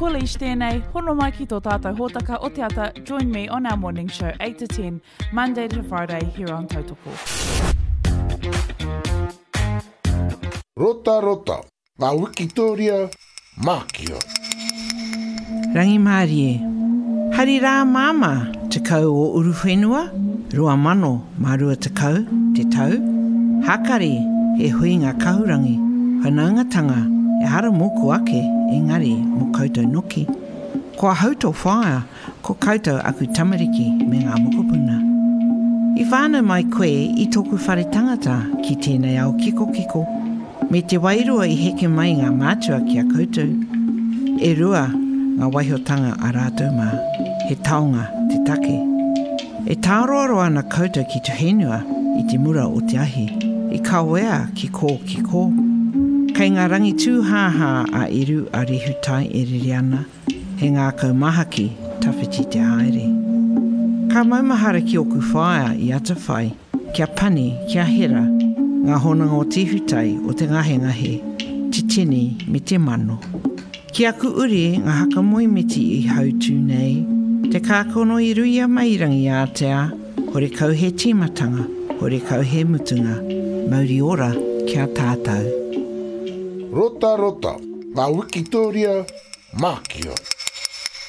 Ko Leish tēnei, hono mai ki tō tātou hōtaka o te ata. Join me on our morning show 8 to 10, Monday to Friday here on Tautoko. Rota rota, ngā Wikitoria, Mākio. Rangi Mārie, hari rā māma te kau o uruwhenua, rua mano marua te kau, te tau. Hakari he hui ngā kahurangi, whanaungatanga e hara moku ake, engari mo koutou noki. Kua hauto whaia, ko koutou aku tamariki me ngā mokopuna. I whānau mai koe i tōku whare tangata ki tēnei au kiko kiko, me te wairua i heke mai ngā mātua ki a koutou. E rua ngā waihotanga a rātou mā, he taonga te take. E tāroaroa na koutou ki te whenua i te mura o te ahi, i kawea ki kō. Kei ngā rangi tūhāhā a iru a rehutai e ririana, he ngā kaumahaki tawhiti te haere. Ka maumahara ki oku whaia i ata whai, kia pani, kia hera, ngā honanga o te hutai o te ngahe, te tini me te mano. Ki aku uri ngā haka moimiti i hautū nei, te kākono i ruia mairangi a tea, hore kau he tīmatanga, hore kau he mutunga, mauri ora kia tātou. Rota rota, ngā Wikitoria, Mākio.